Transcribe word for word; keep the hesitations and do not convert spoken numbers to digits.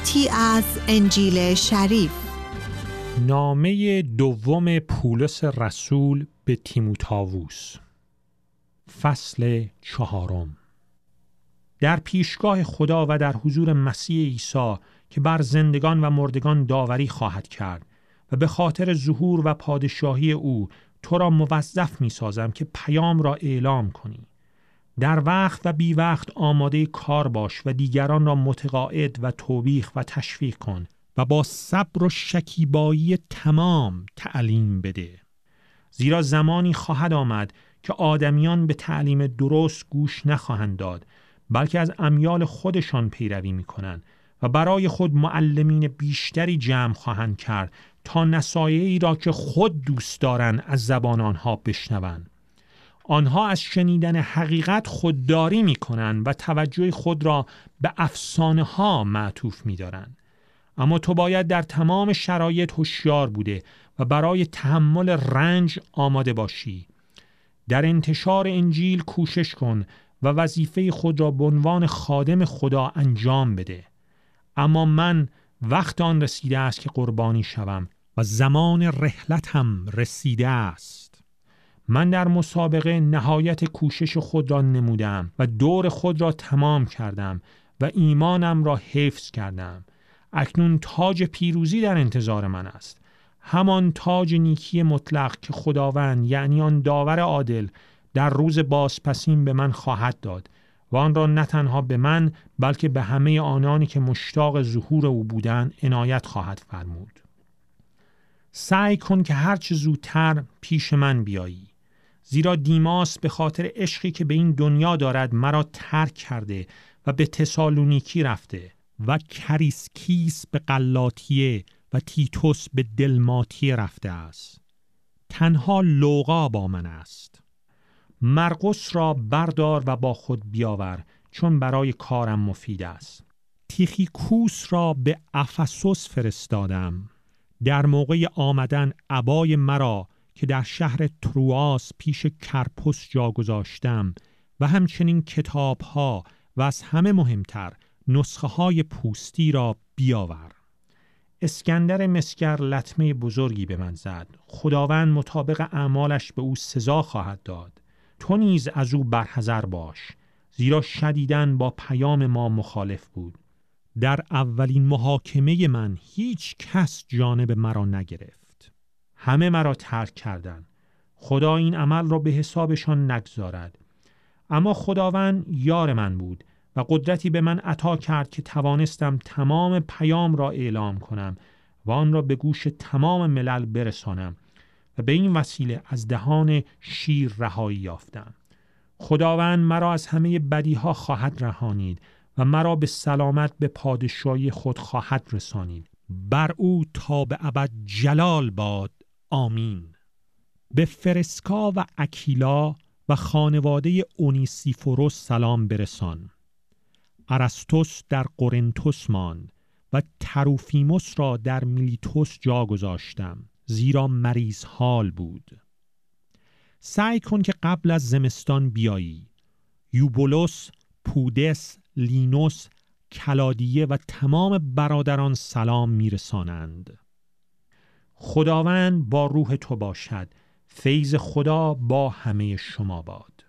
قسمتی از انجیل شریف. نامه دوم پولس رسول به تیموتائوس، فصل چهارم. در پیشگاه خدا و در حضور مسیح عیسی که بر زندگان و مردگان داوری خواهد کرد و به خاطر ظهور و پادشاهی او تو را موظف می سازم که پیام را اعلام کنی. در وقت و بی وقت آماده کار باش و دیگران را متقاعد و توبیخ و تشویق کن و با صبر و شکیبایی تمام تعلیم بده. زیرا زمانی خواهد آمد که آدمیان به تعلیم درست گوش نخواهند داد، بلکه از امیال خودشان پیروی می‌کنند و برای خود معلمین بیشتری جمع خواهند کرد تا نصایحی را که خود دوست دارند از زبان آنها بشنوند. آنها از شنیدن حقیقت خودداری می‌کنند و توجه خود را به افسانه ها معطوف می‌دارند. اما تو باید در تمام شرایط هوشیار بوده و برای تحمل رنج آماده باشی. در انتشار انجیل کوشش کن و وظیفه خود را به عنوان خادم خدا انجام بده. اما من وقت آن رسیده است که قربانی شوم و زمان رحلتم رسیده است. من در مسابقه نهایت کوشش خود را نمودم و دور خود را تمام کردم و ایمانم را حفظ کردم. اکنون تاج پیروزی در انتظار من است، همان تاج نیکی مطلق که خداوند یعنی آن داور عادل در روز بازپسین به من خواهد داد و آن را نه تنها به من بلکه به همه آنانی که مشتاق ظهور او بودند عنایت خواهد فرمود. سعی کن که هرچه زودتر پیش من بیایی، زیرا دیماس به خاطر عشقی که به این دنیا دارد مرا ترک کرده و به تسالونیکی رفته و کریسکیس به غلاطیه و تیتوس به دلماتیه رفته است. تنها لوقا با من است. مرقس را بردار و با خود بیاور، چون برای کارم مفید است. تیخیکوس را به افسوس فرستادم. در موقع آمدن عبای مرا که در شهر ترواس پیش کرپوس جا گذاشتم و همچنین کتاب‌ها و از همه مهمتر نسخه های پوستی را بیاور. اسکندر مسگر لطمه بزرگی به من زد. خداوند مطابق اعمالش به او سزا خواهد داد. تو نیز از او برحذر باش، زیرا شدیداً با پیام ما مخالف بود. در اولین محاکمه من هیچ کس جانب مرا نگرفت. همه مرا ترک کردند. خدا این عمل را به حسابشان نگذارد. اما خداوند یار من بود و قدرتی به من عطا کرد که توانستم تمام پیام را اعلام کنم و آن را به گوش تمام ملل برسانم و به این وسیله از دهان شیر رهایی یافتم. خداوند مرا از همه بدیها خواهد رهانید و مرا به سلامت به پادشاهی خود خواهد رسانید. بر او تا به ابد جلال باد. آمین. به فرسکا و اکیلا و خانواده اونیسیفوروس سلام برسان. ارسطوس در قرنتوس ماند و تروفیموس را در میلیتوس جا گذاشتم، زیرا مریض حال بود. سعی کن که قبل از زمستان بیایی. یوبولوس، پودس، لینوس، کلادیه و تمام برادران سلام میرسانند. خداوند با روح تو باشد. فیض خدا با همه شما باد.